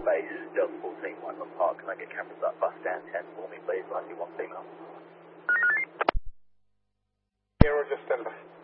base, Delta 14, Whitehall Park. Can I get cameras up bus stand 10 for me, please? I see one female. Yeah, Roger, stand by.